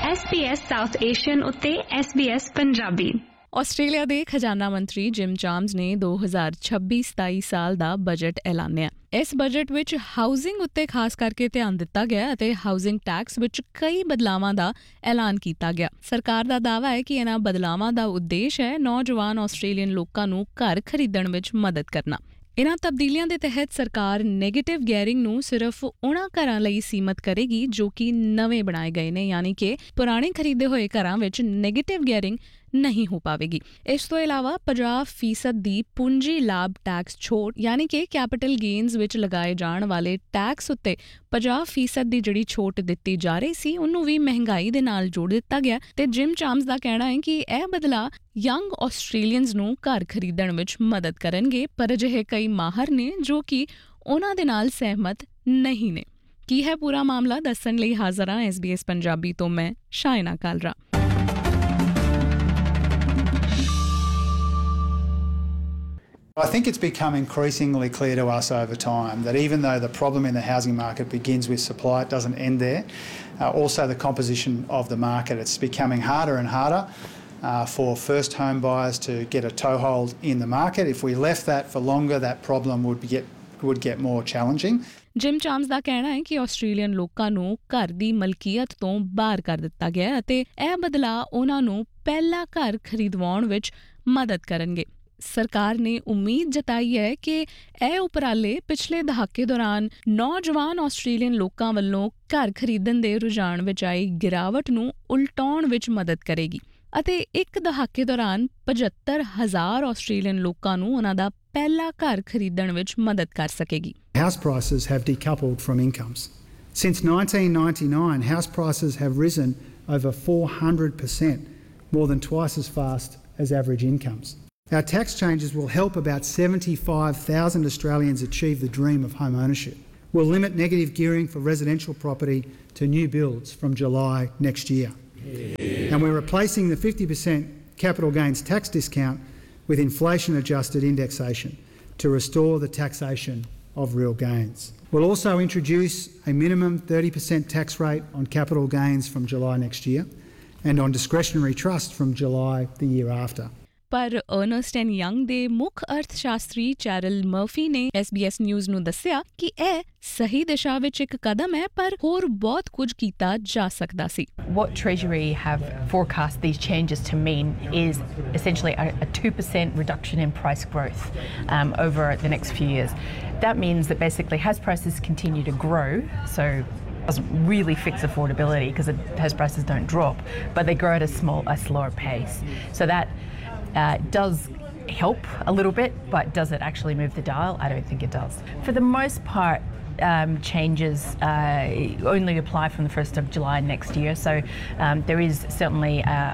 SBS south Asian ਉੱਤੇ SBS Punjabi. Australia ਦੇ ਖਜ਼ਾਨਾ ਮੰਤਰੀ ਜਿਮ ਚਾਮਸ ਨੇ 2026-27 ਸਾਲ ਦਾ ਬਜਟ ਐਲਾਨਿਆ। ਇਸ ਬਜਟ ਵਿੱਚ ਹਾਊਸਿੰਗ ਉੱਤੇ ਖਾਸ ਕਰਕੇ ਧਿਆਨ ਦਿੱਤਾ ਗਿਆ ਅਤੇ ਹਾਊਸਿੰਗ ਟੈਕਸ ਵਿੱਚ ਕਈ ਬਦਲਾਵਾਂ ਦਾ ਐਲਾਨ ਕੀਤਾ ਗਿਆ। ਸਰਕਾਰ ਦਾ ਦਾਅਵਾ ਹੈ ਕਿ ਇਹਨਾਂ ਬਦਲਾਵਾਂ ਦਾ ਉਦੇਸ਼ ਹੈ ਨੌਜਵਾਨ ਆਸਟ੍ਰੇਲੀਅਨ ਲੋਕਾਂ ਨੂੰ ਘਰ ਖਰੀਦਣ ਵਿੱਚ ਮਦਦ ਕਰਨਾ। ਇਨ੍ਹਾਂ ਤਬਦੀਲੀਆਂ ਦੇ ਤਹਿਤ ਸਰਕਾਰ ਨੈਗੇਟਿਵ ਗੇਅਰਿੰਗ ਨੂੰ ਸਿਰਫ ਉਹਨਾਂ ਘਰਾਂ ਲਈ ਸੀਮਤ ਕਰੇਗੀ ਜੋ ਕਿ ਨਵੇਂ ਬਣਾਏ ਗਏ ਨੇ, ਯਾਨੀ ਕਿ ਪੁਰਾਣੇ ਖਰੀਦੇ ਹੋਏ ਘਰਾਂ ਵਿੱਚ ਨੈਗੇਟਿਵ ਗੇਅਰਿੰਗ ਨਹੀਂ ਹੋ ਪਾਵੇਗੀ। ਇਸ ਤੋਂ ਇਲਾਵਾ 50% ਦੀ ਪੂੰਜੀ ਲਾਭ ਟੈਕਸ ਛੋਟ, ਯਾਨੀ ਕਿ ਕੈਪੀਟਲ ਗੇਨਸ ਵਿੱਚ ਲਗਾਏ ਜਾਣ ਵਾਲੇ ਟੈਕਸ ਉੱਤੇ 50% ਦੀ ਜਿਹੜੀ ਛੋਟ ਦਿੱਤੀ ਜਾ ਰਹੀ ਸੀ ਉਹਨੂੰ ਵੀ ਮਹਿੰਗਾਈ ਦੇ ਨਾਲ ਜੋੜ ਦਿੱਤਾ ਗਿਆ। ਤੇ ਜਿਮ ਚਾਮਸ ਦਾ ਕਹਿਣਾ ਹੈ ਕਿ ਇਹ ਬਦਲਾਅ ਯੰਗ ਆਸਟ੍ਰੇਲੀਅਨਸ ਨੂੰ ਘਰ ਖਰੀਦਣ ਵਿੱਚ ਮਦਦ ਕਰਨਗੇ, ਪਰ ਅਜਿਹੇ ਕਈ ਮਾਹਰ ਨੇ ਜੋ ਕਿ ਉਹਨਾਂ ਦੇ ਨਾਲ ਸਹਿਮਤ ਨਹੀਂ ਨੇ। ਕੀ ਹੈ ਪੂਰਾ ਮਾਮਲਾ, ਦੱਸਣ ਲਈ ਹਾਜ਼ਰ ਹਾਂ SBS ਪੰਜਾਬੀ ਤੋਂ ਮੈਂ Shaina Kalra. I think it's become increasingly clear to us over time that even though the problem in the housing market begins with supply, it doesn't end there. Also the composition of the market, it's becoming harder and harder for first home buyers to get a toehold in the market. If we left that for longer, that problem would get more challenging. Gym ਚਾਮਸ ਦਾ ਕਹਿਣਾ ਹੈ ਕਿ Australian ਲੋਕਾਂ ਨੂੰ ਘਰ ਦੀ ਮਲਕੀਅਤ ਤੋਂ ਬਾਹਰ ਕਰ ਦਿੱਤਾ ਗਿਆ ਅਤੇ ਇਹ ਬਦਲਾਅ ਉਹਨਾਂ ਨੂੰ ਪਹਿਲਾ ਘਰ ਖਰੀਦਵਾਉਣ ਵਿੱਚ ਮਦਦ ਕਰਨਗੇ। ਸਰਕਾਰ ਨੇ ਉਮੀਦ ਜਤਾਈ ਹੈ ਕਿ ਇਹ ਉਪਰਾਲੇ ਪਿਛਲੇ ਦਹਾਕੇ ਦੌਰਾਨ ਨੌਜਵਾਨ ਆਸਟ੍ਰੇਲੀਅਨ ਲੋਕਾਂ ਵੱਲੋਂ ਘਰ ਖਰੀਦਣ ਦੇ ਰੁਝਾਨ ਵਿੱਚ ਆਈ ਗਿਰਾਵਟ ਨੂੰ ਉਲਟਾਉਣ ਵਿੱਚ ਮਦਦ ਕਰੇਗੀ ਅਤੇ ਇੱਕ ਦਹਾਕੇ ਦੌਰਾਨ 75,000 ਆਸਟ੍ਰੇਲੀਅਨ ਲੋਕਾਂ ਨੂੰ ਉਹਨਾਂ ਦਾ ਪਹਿਲਾ ਘਰ ਖਰੀਦਣ ਵਿੱਚ ਮਦਦ ਕਰ ਸਕੇਗੀ। House prices have decoupled from incomes. Since 1999, house prices have risen over 400%, more than twice as fast as average incomes. Our tax changes will help about 75,000 Australians achieve the dream of home ownership. We'll limit negative gearing for residential property to new builds from July next year. And we're replacing the 50% capital gains tax discount with inflation-adjusted indexation to restore the taxation of real gains. We'll also introduce a minimum 30% tax rate on capital gains from July next year and on discretionary trust from July the year after. ਪਰ Ernst and young ਦੇ ਮੁੱਖ ਅਰਥ ਸ਼ਾਸਤਰੀ ਚੈਰਲ Murphy ਨੇ SBS news ਨੂੰ ਦੱਸਿਆ ਕਿ ਇਹ ਸਹੀ ਦਿਸ਼ਾ ਵਿੱਚ ਇੱਕ ਕਦਮ ਹੈ, ਪਰ ਹੋਰ ਬਹੁਤ ਕੁਝ ਕੀਤਾ ਜਾ ਸਕਦਾ ਸੀ। What Treasury have forecast these changes to mean is essentially a 2% reduction in price growth over the next few years. That means that basically house prices continue to grow, so doesn't really fix affordability because house prices don't drop, but they grow at a slower pace. So that does help a little bit, but does it actually move the dial? I don't think it does. For the most part, changes only apply from the 1st of July next year, so there is certainly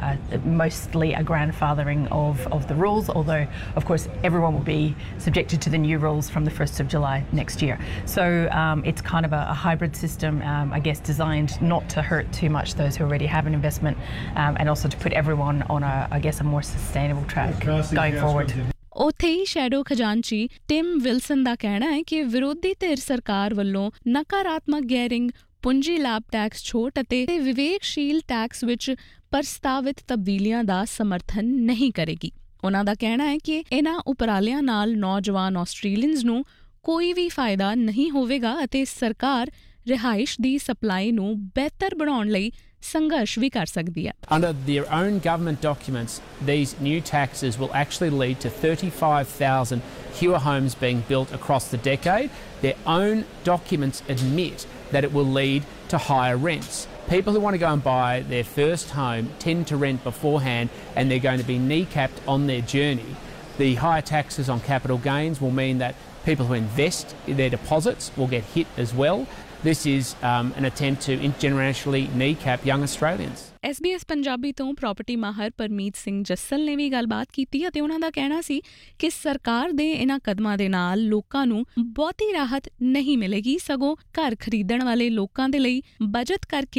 mostly a grandfathering of the rules, although of course everyone will be subjected to the new rules from the 1st of July next year. So it's kind of a hybrid system, I guess, designed not to hurt too much those who already have an investment, and also to put everyone on a more sustainable track going forward. ਉੱਥੇ ਹੀ shadow ਖਜ਼ਾਨਚੀ Tim Wilson ਦਾ ਕਹਿਣਾ ਹੈ ਕਿ ਵਿਰੋਧੀ ਧਿਰ ਸਰਕਾਰ ਵੱਲੋਂ ਨਕਾਰਾਤਮਕ ਗੈਰਿੰਗ, ਪੂੰਜੀ ਲਾਭ ਟੈਕਸ ਛੋਟ ਅਤੇ ਵਿਵੇਕਸ਼ੀਲ ਟੈਕਸ ਵਿੱਚ ਪ੍ਰਸਤਾਵਿਤ ਤਬਦੀਲੀਆਂ ਦਾ ਸਮਰਥਨ ਨਹੀਂ ਕਰੇਗੀ। ਉਹਨਾਂ ਦਾ ਕਹਿਣਾ ਹੈ ਕਿ ਇਹਨਾਂ ਉਪਰਾਲਿਆਂ ਨਾਲ ਨੌਜਵਾਨ ਆਸਟ੍ਰੇਲੀਅਨਸ ਨੂੰ ਕੋਈ ਵੀ ਫਾਇਦਾ ਨਹੀਂ ਹੋਵੇਗਾ ਅਤੇ ਸਰਕਾਰ ਰਿਹਾਇਸ਼ ਦੀ ਸਪਲਾਈ ਨੂੰ ਬਿਹਤਰ ਬਣਾਉਣ ਲਈ ਸੰਘਰਸ਼ ਵੀ ਕਰ ਸਕਦੀ ਹੈ। Under their own government documents, these new taxes will actually lead to 35,000 fewer homes being built across the decade. Their own documents admit that it will lead to higher rents. People who want to go and buy their first home tend to rent beforehand, and they're going to be kneecapped on their journey. The higher taxes on capital gains will mean that people who invest their deposits will get hit as well. This is an attempt to generationally kneecap young Australians. SBS Punjabi ਤੋਂ property ਮਾਹਰ ਪਰਮੀਤ ਸਿੰਘ ਜੱਸਲ ਨੇ ਵੀ ਗੱਲਬਾਤ ਕੀਤੀ ਅਤੇ ਉਹਨਾਂ ਦਾ ਕਹਿਣਾ ਸੀ ਕਿ ਸਰਕਾਰ ਦੇ ਇਹਨਾਂ ਕਦਮਾਂ ਦੇ ਨਾਲ ਲੋਕਾਂ ਨੂੰ ਬਹੁਤੀ ਰਾਹਤ ਨਹੀਂ ਮਿਲੇਗੀ, ਸਗੋਂ ਘਰ ਖਰੀਦਣ ਵਾਲੇ ਲੋਕਾਂ ਦੇ ਲਈ ਬਚਤ ਕਰਕੇ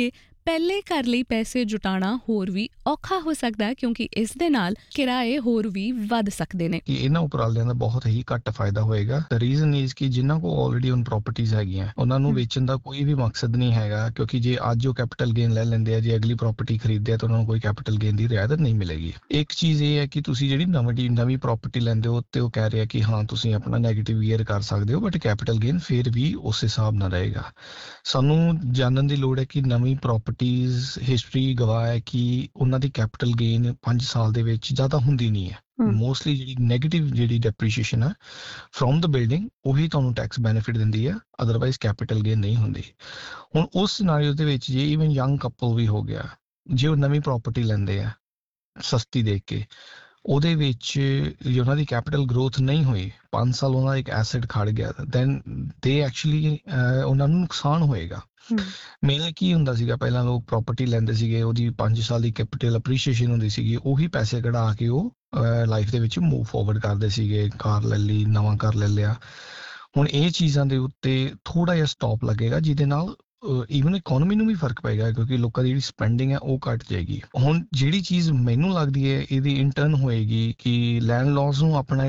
ਪਹਿਲੇ ਘਰ ਲਈ ਪੈਸੇ ਜੁਟਾਉਣਾ ਹੋਰ ਵੀ ਔਖਾ ਹੋ ਸਕਦਾ ਹੈ ਕਿਉਂਕਿ ਇਸ ਦੇ ਨਾਲ ਕਿਰਾਏ ਹੋਰ ਵੀ ਵੱਧ ਸਕਦੇ ਨੇ। ਕਿ ਇਹਨਾਂ ਉਪਰਾਲਿਆਂ ਦਾ ਬਹੁਤ ਹੀ ਘੱਟ ਫਾਇਦਾ ਹੋਏਗਾ। ਦ ਰੀਜ਼ਨ ਇਜ਼ ਕਿ ਜਿਨ੍ਹਾਂ ਕੋਲ ਆਲਰੇਡੀ ਔਨ ਪ੍ਰਾਪਰਟੀਆਂ ਹੈਗੀਆਂ ਉਹਨਾਂ ਨੂੰ ਵੇਚਣ ਦਾ ਕੋਈ ਵੀ ਮਕਸਦ ਨਹੀਂ ਹੈਗਾ, ਕਿਉਂਕਿ ਜੇ ਅੱਜ ਉਹ ਕੈਪੀਟਲ ਗੇਨ ਲੈ ਲੈਂਦੇ ਆ, ਜੇ ਅਗਲੀ ਪ੍ਰਾਪਰਟੀ ਖਰੀਦਦੇ ਆ ਤਾਂ ਉਹਨਾਂ ਨੂੰ ਕੋਈ ਕੈਪੀਟਲ ਗੇਨ ਦੀ ਰਿਆਇਤ ਨਹੀਂ ਮਿਲੇਗੀ। ਇੱਕ ਚੀਜ਼ ਇਹ ਹੈ ਕਿ ਤੁਸੀਂ ਜਿਹੜੀ ਨਵੀਂ ਪ੍ਰਾਪਰਟੀ ਲੈਂਦੇ ਹੋ ਤੇ ਉਹ ਕਹਿ ਰਿਹਾ ਕਿ ਹਾਂ ਤੁਸੀਂ ਆਪਣਾ ਨੈਗੇਟਿਵ ਈਅਰ ਕਰ ਸਕਦੇ ਹੋ, ਬਟ ਕੈਪੀਟਲ ਗੇਨ ਫਿਰ ਵੀ ਉਸ ਹਿਸਾਬ ਨਾਲ ਰਹੇਗਾ। ਸਾਨੂੰ ਜਾਣਨ ਦੀ ਲੋੜ ਹੈ ਕਿ ਨਵੀਂ ਪ੍ਰਾਪਰਟੀਜ਼ ਹਿਸਟਰੀ ਗਵਾਹ ਹੈ ਕਿ ਉਹਨਾਂ ਦੀ ਕੈਪੀਟਲ ਗੇਨ 5 ਸਾਲ ਦੇ ਵਿੱਚ ਜ਼ਿਆਦਾ ਹੁੰਦੀ ਨਹੀਂ ਹੈ। ਮੋਸਟਲੀ ਜਿਹੜੀ ਨੈਗੇਟਿਵ ਜਿਹੜੀ ਡੈਪਰੀਸ਼ੀਏਸ਼ਨ ਹੈ ਫਰੋਮ ਦ ਬਿਲਡਿੰਗ ਉਹੀ ਤੁਹਾਨੂੰ ਟੈਕਸ ਬੈਨੀਫਿਟ ਦਿੰਦੀ ਹੈ, ਅਦਰਵਾਈਜ਼ ਕੈਪੀਟਲ ਗੇਨ ਨਹੀਂ ਹੁੰਦੀ। ਹੁਣ ਉਸ ਸਿਨਾਰੀਓ ਦੇ ਵਿੱਚ ਜੇ ਇਵਨ ਯੰਗ ਕਪਲ ਵੀ ਹੋ ਗਿਆ, ਜੇ ਉਹ ਨਵੀਂ ਪ੍ਰਾਪਰਟੀ ਲੈਂਦੇ ਆ ਸਸਤੀ ਦੇਖ ਕੇ, ਉਹਦੇ ਵਿੱਚ ਜੇ ਉਹਨਾਂ ਦੀ ਕੈਪੀਟਲ ਗਰੋਥ ਨਹੀਂ ਹੋਈ, 5 ਸਾਲ ਉਹਨਾਂ ਦਾ ਇੱਕ ਐਸੈਟ ਖੜ ਗਿਆ, ਦੈਨ ਦੇ ਐਕਚੁਅਲੀ ਉਹਨਾਂ ਨੂੰ ਨੁਕਸਾਨ ਹੋਏਗਾ। ਮੇਨਲੀ ਕੀ ਹੁੰਦਾ ਸੀਗਾ, ਪਹਿਲਾਂ ਲੋਕ ਪ੍ਰਾਪਰਟੀ ਲੈਂਦੇ ਸੀਗੇ, ਉਹਦੀ 5 ਸਾਲ ਦੀ ਕੈਪੀਟਲ ਅਪਰੀਸ਼ੀਏਸ਼ਨ ਹੁੰਦੀ ਸੀਗੀ, ਉਹੀ ਪੈਸੇ ਕਢਾ ਕੇ ਉਹ ਲਾਈਫ ਦੇ ਵਿੱਚ ਮੂਵ ਫਾਰਵਰਡ ਕਰਦੇ ਸੀਗੇ, ਕਾਰ ਲੈ ਲਈ, ਨਵਾਂ ਘਰ ਲੈ ਲਿਆ। ਹੁਣ ਇਹ ਚੀਜ਼ਾਂ ਦੇ ਉੱਤੇ ਥੋੜਾ ਜਿਹਾ ਸਟਾਪ ਲੱਗੇਗਾ, ਜਿਹਦੇ ਨਾਲ ਈਵਨ ਇਕਨੋਮੀ ਨੂੰ ਵੀ ਫਰਕ ਪਏਗਾ, ਕਿਉਂਕਿ ਲੋਕਾਂ ਦੀ ਜਿਹੜੀ ਸਪੈਂਡਿੰਗ ਹੈ ਉਹ ਘੱਟ ਜਾਏਗੀ। ਹੁਣ ਜਿਹੜੀ ਚੀਜ਼ ਮੈਨੂੰ ਲੱਗਦੀ ਹੈ ਇਹਦੀ ਇੰਟਰਨ ਹੋਏਗੀ ਕਿ ਲੈਂਡਲੌਰਡਸ ਨੂੰ ਆਪਣਾ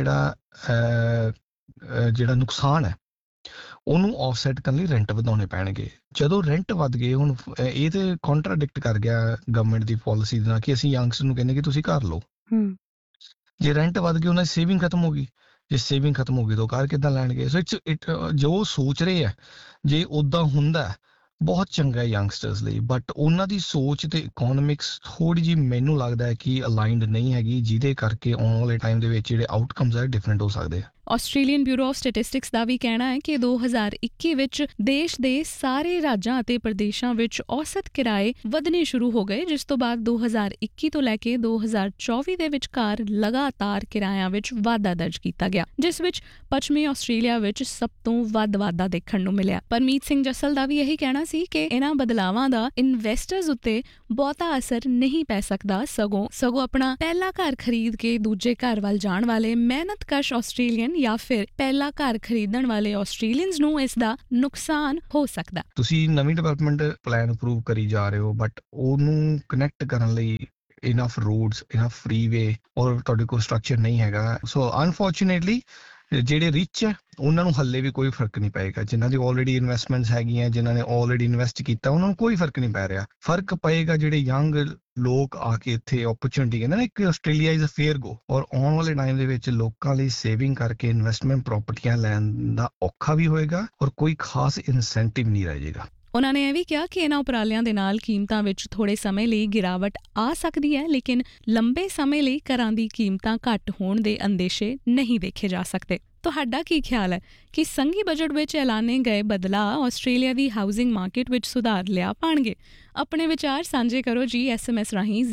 ਜਿਹੜਾ ਨੁਕਸਾਨ ਹੈ ਉਹਨੂੰ ਆਫਸੈਟ ਕਰਨ ਲਈ ਰੈਂਟ ਵਧਾਉਣੇ ਪੈਣਗੇ। ਜਦੋਂ ਰੈਂਟ ਵੱਧ ਗਏ, ਹੁਣ ਇਹ ਤੇ ਕੰਟਰਾਡਿਕਟ ਕਰ ਗਿਆ ਗਵਰਨਮੈਂਟ ਦੀ ਪਾਲਿਸੀ ਦੇ ਨਾਲ ਕਿ ਅਸੀਂ ਯੰਗਸਟਰ ਨੂੰ ਕਹਿੰਦੇ ਕਿ ਤੁਸੀਂ ਘਰ ਲਓ। ਜੇ ਰੈਂਟ ਵੱਧ ਗਈ, ਉਹਨਾਂ ਦੀ ਸੇਵਿੰਗ ਖਤਮ ਹੋ ਗਈ, ਜੇ ਸੇਵਿੰਗ ਖਤਮ ਹੋ ਗਈ ਤਾਂ ਘਰ ਕਿੱਦਾਂ ਲੈਣਗੇ? ਸੋ ਜੋ ਸੋਚ ਰਹੇ ਆ ਜੇ ਉੱਦਾਂ ਹੁੰਦਾ ਬਹੁਤ ਚੰਗਾ ਹੈ ਯੰਗਸਟਰਸ ਲਈ, ਬਟ ਉਹਨਾਂ ਦੀ ਸੋਚ ਤੇ ਇਕਨੋਮਿਕਸ ਥੋੜੀ ਜਿਹੀ ਮੈਨੂੰ ਲੱਗਦਾ ਹੈ ਕਿ ਅਲਾਈਨਡ ਨਹੀਂ ਹੈਗੀ, ਜਿਹਦੇ ਕਰਕੇ ਆਉਣ ਵਾਲੇ ਟਾਈਮ ਦੇ ਵਿੱਚ ਜਿਹੜੇ ਆਊਟਕਮਸ ਹੈ ਡਿਫਰੈਂਟ ਹੋ ਸਕਦੇ ਆ। ਆਸਟ੍ਰੇਲੀਅਨ ਬਿਊਰੋ ਆਫ ਸਟੈਟਿਸਟਿਕਸ ਦਾ ਵੀ ਕਹਿਣਾ ਹੈ ਕਿ 2021 ਵਿੱਚ ਦੇਸ਼ ਦੇ ਸਾਰੇ ਰਾਜਾਂ ਅਤੇ ਪ੍ਰਦੇਸ਼ਾਂ ਵਿੱਚ ਔਸਤ ਕਿਰਾਏ ਵਧਣੇ ਸ਼ੁਰੂ ਹੋ ਗਏ, ਜਿਸ ਤੋਂ ਬਾਅਦ 2021 ਤੋਂ ਲੈ ਕੇ 2024 ਦੇ ਵਿਚਕਾਰ ਲਗਾਤਾਰ ਕਿਰਾਇਆਂ ਵਿੱਚ ਵਾਧਾ ਦਰਜ ਕੀਤਾ ਗਿਆ, ਜਿਸ ਵਿੱਚ ਪੱਛਮੀ ਆਸਟ੍ਰੇਲੀਆ ਵਿੱਚ ਸਭ ਤੋਂ ਵੱਧ ਵਾਧਾ ਦੇਖਣ ਨੂੰ ਮਿਲਿਆ। ਪਰਮੀਤ ਸਿੰਘ ਜੱਸਲ ਦਾ ਵੀ ਇਹੀ ਕਹਿਣਾ ਸੀ ਕਿ ਇਹਨਾਂ ਬਦਲਾਵਾਂ ਦਾ ਇਨਵੈਸਟਰਸ ਉੱਤੇ ਬਹੁਤਾ ਅਸਰ ਨਹੀਂ ਪੈ ਸਕਦਾ, ਸਗੋਂ ਆਪਣਾ ਪਹਿਲਾ ਘਰ ਖਰੀਦ ਕੇ ਦੂਜੇ ਘਰ ਵੱਲ ਜਾਣ ਵਾਲੇ ਮਿਹਨਤਕਸ਼ ਆਸਟ੍ਰੇਲੀਅਨ ਜਾਂ ਫਿਰ ਪਹਿਲਾ ਘਰ ਖਰੀਦਣ ਵਾਲੇ ਆਸਟ੍ਰੇਲੀਅਨਸ ਨੂੰ ਇਸ ਦਾ ਨੁਕਸਾਨ ਹੋ ਸਕਦਾ। ਤੁਸੀਂ ਨਵੀਂ ਡਿਵੈਲਪਮੈਂਟ ਪਲਾਨ ਅਪਰੂਵ ਕਰੀ ਜਾ ਰਹੇ ਹੋ, ਬਟ ਉਹਨੂੰ ਕਨੈਕਟ ਕਰਨ ਲਈ ਇਨਫ ਰੋਡਸ, ਇਨਫ ਫ੍ਰੀਵੇ ਔਰ ਤੁਹਾਡੇ ਕੋਲ ਸਟਰਕਚਰ ਨਹੀਂ ਹੈਗਾ। ਸੋ ਅਨਫੋਰਚੂਨੇਟਲੀ ਜਿਹੜੇ ਰਿਚ ਹੈ ਉਹਨਾਂ ਨੂੰ ਹੱਲੇ ਵੀ ਕੋਈ ਫਰਕ ਨਹੀਂ ਪਏਗਾ। ਜਿਨ੍ਹਾਂ ਦੀ ਆਲਰੇਡੀ ਇਨਵੈਸਟਮੈਂਟਸ ਹੈਗੀਆਂ, ਜਿਨ੍ਹਾਂ ਨੇ ਆਲਰੇਡੀ ਇਨਵੈਸਟ ਕੀਤਾ, ਉਹਨਾਂ ਨੂੰ ਕੋਈ ਫਰਕ ਨਹੀਂ ਪੈ ਰਿਹਾ। ਫਰਕ ਪਏਗਾ ਜਿਹੜੇ ਯੰਗ ਲੋਕ ਆ ਕੇ ਇੱਥੇ ਓਪਰਚੁਨਿਟੀ ਕਹਿੰਦੇ ਨਾ, ਇੱਕ ਆਸਟ੍ਰੇਲੀਆ ਇਜ਼ ਅ ਫੇਅਰ ਗੋ, ਔਰ ਆਉਣ ਵਾਲੇ ਟਾਈਮ ਦੇ ਵਿੱਚ ਲੋਕਾਂ ਲਈ ਸੇਵਿੰਗ ਕਰਕੇ ਇਨਵੈਸਟਮੈਂਟ ਪ੍ਰਾਪਰਟੀਆਂ ਲੈਣ ਦਾ ਔਖਾ ਵੀ ਹੋਏਗਾ ਔਰ ਕੋਈ ਖਾਸ ਇਨਸੈਂਟਿਵ ਨਹੀਂ ਰਹਿ ਜਾਏਗਾ। ਉਹਨਾਂ ਨੇ ਇਹ ਵੀ ਕਿਹਾ ਕਿ ਇਹਨਾਂ ਉਪਰਾਲਿਆਂ ਦੇ ਨਾਲ ਕੀਮਤਾਂ ਵਿੱਚ ਥੋੜੇ ਸਮੇਂ ਲਈ ਗਿਰਾਵਟ ਆ ਸਕਦੀ ਹੈ, ਲੇਕਿਨ ਲੰਬੇ ਸਮੇਂ ਲਈ ਘਰਾਂ ਦੀ ਕੀਮਤਾਂ ਘੱਟ ਹੋਣ ਦੇ ਅੰਦੇਸ਼ੇ ਨਹੀਂ ਦੇਖੇ ਜਾ ਸਕਦੇ। ਤੁਹਾਡਾ ਕੀ ਖਿਆਲ ਹੈ ਕਿ ਸੰਘੀ ਬਜਟ ਵਿੱਚ ਐਲਾਨੇ ਗਏ ਬਦਲਾਅ ਆਸਟ੍ਰੇਲੀਆ ਦੀ ਹਾਊਸਿੰਗ ਮਾਰਕੀਟ ਵਿੱਚ ਸੁਧਾਰ ਲਿਆ ਪਾਣਗੇ? ਆਪਣੇ ਵਿਚਾਰ ਸਾਂਝੇ ਕਰੋ ਜੀ SMS ਰਾਹੀਂ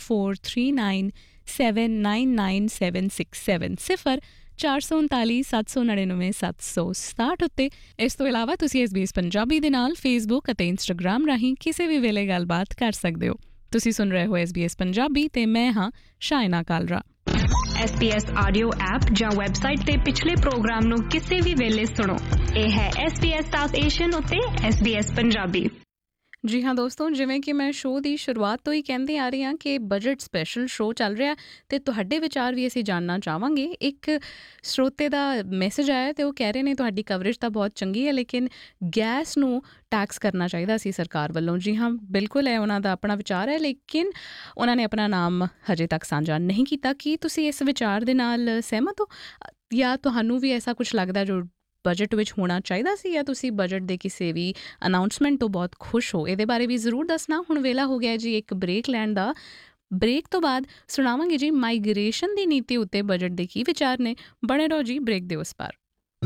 0439979967 439 799 767 ਉੱਤੇ। ਇਸ ਤੋਂ ਇਲਾਵਾ ਤੁਸੀਂ SBS ਪੰਜਾਬੀ ਦੇ ਨਾਲ ਫੇਸਬੁੱਕ ਅਤੇ ਇੰਸਟਾਗ੍ਰਾਮ ਰਾਹੀਂ ਕਿਸੇ ਵੀ ਵੇਲੇ ਗੱਲਬਾਤ ਕਰ ਸਕਦੇ ਹੋ। ਤੁਸੀਂ ਸੁਣ ਰਹੇ ਹੋ SBS ਪੰਜਾਬੀ ਤੇ ਮੈਂ ਹਾਂ Shaina Kalra. SBS audio app ਜਾਂ ਵੈਬਸਾਈਟ ਤੇ ਪਿਛਲੇ ਪ੍ਰੋਗਰਾਮ ਨੂੰ ਕਿਸੇ ਵੀ ਵੇਲੇ ਸੁਣੋ। ਇਹ ਹੈ SBS ਸਾਊਥ ਏਸ਼ੀਅਨ ਉੱਤੇ SBS ਪੰਜਾਬੀ। ਜੀ ਹਾਂ ਦੋਸਤੋ, ਜਿਵੇਂ ਕਿ ਮੈਂ ਸ਼ੋਅ ਦੀ ਸ਼ੁਰੂਆਤ ਤੋਂ ਹੀ ਕਹਿੰਦੀ ਆ ਰਹੀ ਹਾਂ ਕਿ ਬਜਟ ਸਪੈਸ਼ਲ ਸ਼ੋਅ ਚੱਲ ਰਿਹਾ ਤੇ ਤੁਹਾਡੇ ਵਿਚਾਰ ਵੀ ਅਸੀਂ ਜਾਣਨਾ ਚਾਹਾਂਗੇ। ਇੱਕ ਸਰੋਤੇ ਦਾ ਮੈਸੇਜ ਆਇਆ ਤੇ ਉਹ ਕਹਿ ਰਹੇ ਨੇ ਤੁਹਾਡੀ ਕਵਰੇਜ ਤਾਂ ਬਹੁਤ ਚੰਗੀ ਹੈ, ਲੇਕਿਨ ਗੈਸ ਨੂੰ ਟੈਕਸ ਕਰਨਾ ਚਾਹੀਦਾ ਸੀ ਸਰਕਾਰ ਵੱਲੋਂ। ਜੀ ਹਾਂ, ਬਿਲਕੁਲ ਹੈ, ਉਹਨਾਂ ਦਾ ਆਪਣਾ ਵਿਚਾਰ ਹੈ, ਲੇਕਿਨ ਉਹਨਾਂ ਨੇ ਆਪਣਾ ਨਾਮ ਹਜੇ ਤੱਕ ਸਾਂਝਾ ਨਹੀਂ ਕੀਤਾ। ਕੀ ਤੁਸੀਂ ਇਸ ਵਿਚਾਰ ਦੇ ਨਾਲ ਸਹਿਮਤ ਹੋ ਜਾਂ ਤੁਹਾਨੂੰ ਵੀ ਐਸਾ ਕੁਝ ਲੱਗਦਾ ਜੋ ਬਜਟ ਵਿੱਚ ਹੋਣਾ ਚਾਹੀਦਾ ਸੀ, ਜਾਂ ਤੁਸੀਂ ਬਜਟ ਦੇ ਕਿਸੇ ਵੀ ਅਨਾਊਂਸਮੈਂਟ ਤੋਂ ਬਹੁਤ ਖੁਸ਼ ਹੋ? ਇਹਦੇ ਬਾਰੇ ਵੀ ਜ਼ਰੂਰ ਦੱਸਣਾ। ਹੁਣ ਵੇਲਾ ਹੋ ਗਿਆ ਜੀ ਇੱਕ ਬ੍ਰੇਕ ਲੈਣ ਦਾ। ਬ੍ਰੇਕ ਤੋਂ ਬਾਅਦ ਸੁਣਾਵਾਂਗੇ ਜੀ ਮਾਈਗ੍ਰੇਸ਼ਨ ਦੀ ਨੀਤੀ ਉੱਤੇ ਬਜਟ ਦੇ ਕੀ ਵਿਚਾਰ ਨੇ। ਬਣੇ ਰਹੋ ਜੀ ਬ੍ਰੇਕ ਦੇ ਉਸ ਪਾਰ।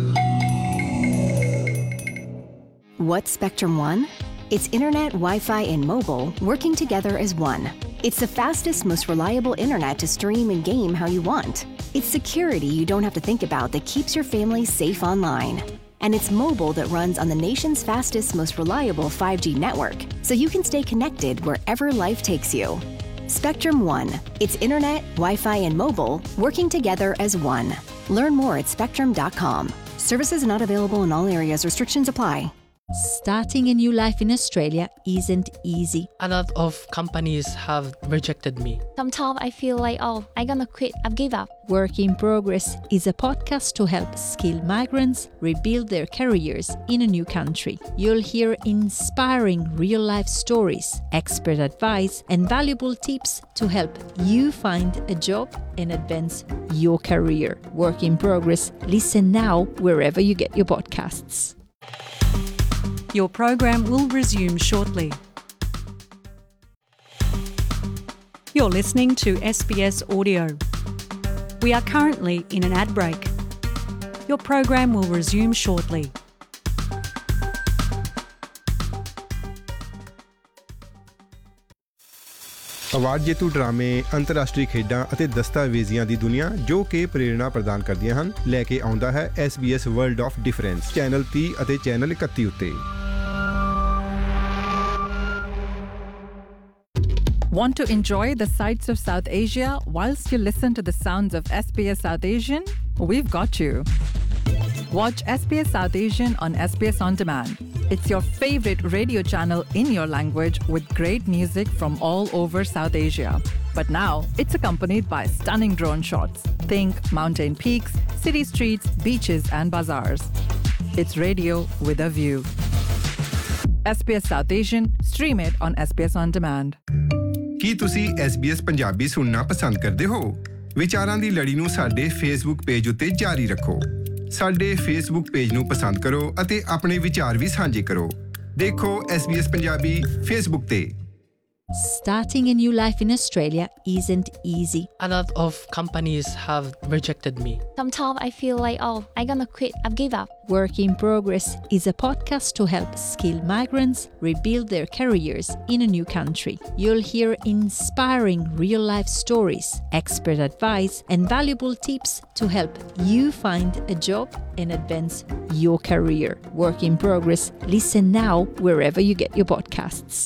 What's Spectrum One? It's internet, Wi-Fi, and mobile working together as one. It's the fastest, most reliable internet to stream and game how you want. It's security you don't have to think about that keeps your family safe online. And it's mobile that runs on the nation's fastest, most reliable 5G network, so you can stay connected wherever life takes you. Spectrum One. It's internet, Wi-Fi, and mobile working together as one. Learn more at spectrum.com. Services not available in all areas. Restrictions apply. Starting a new life in Australia isn't easy. A lot of companies have rejected me. Sometimes I feel like, I'm gonna quit, I've give up. Work in Progress is a podcast to help skilled migrants rebuild their careers in a new country. You'll hear inspiring real-life stories, expert advice, and valuable tips to help you find a job and advance your career. Work in Progress. Listen now wherever you get your podcasts. Your program will resume shortly. You're listening to SBS Audio. We are currently in an ad break. Your program will resume shortly. Award ਜੇਤੂ ਡਰਾਮੇ, ਅੰਤਰਰਾਸ਼ਟਰੀ ਖੇਡਾਂ ਅਤੇ ਦਸਤਾਵੇਜ਼ੀਆਂ ਦੀ ਦੁਨੀਆ ਜੋ ਕਿ ਪ੍ਰੇਰਣਾ ਪ੍ਰਦਾਨ ਕਰਦੀਆਂ ਹਨ, ਲੈ ਕੇ ਆਉਂਦਾ ਹੈ SBS world of difference channel 30 ਅਤੇ ਚੈਨਲ 31 ਉੱਤੇ। Want to enjoy the sights of South Asia whilst you listen to the sounds of SBS South Asian? We've got you. Watch SBS South Asian on SBS On Demand. It's your favorite radio channel in your language with great music from all over South Asia. But now it's accompanied by stunning drone shots. Think mountain peaks, city streets, beaches and bazaars. It's radio with a view. SBS South Asian, stream it on SBS On Demand. ਕੀ ਤੁਸੀਂ SBS Punjabi ਸੁਣਨਾ ਪਸੰਦ ਕਰਦੇ ਹੋ? ਵਿਚਾਰਾਂ ਦੀ ਲੜੀ ਨੂੰ ਸਾਡੇ Facebook page ਉੱਤੇ ਜਾਰੀ ਰੱਖੋ। ਸਾਡੇ ਫੇਸਬੁੱਕ ਪੇਜ ਨੂੰ ਪਸੰਦ ਕਰੋ ਅਤੇ ਆਪਣੇ ਵਿਚਾਰ ਵੀ ਸਾਂਝੇ ਕਰੋ। ਦੇਖੋ SBS ਪੰਜਾਬੀ ਫੇਸਬੁੱਕ ਤੇ। Starting a new life in Australia isn't easy. A lot of companies have rejected me. Sometimes I feel like, I'm gonna quit, I've give up. Work in Progress is a podcast to help skilled migrants rebuild their careers in a new country. You'll hear inspiring real-life stories, expert advice, and valuable tips to help you find a job and advance your career. Work in Progress. Listen now wherever you get your podcasts.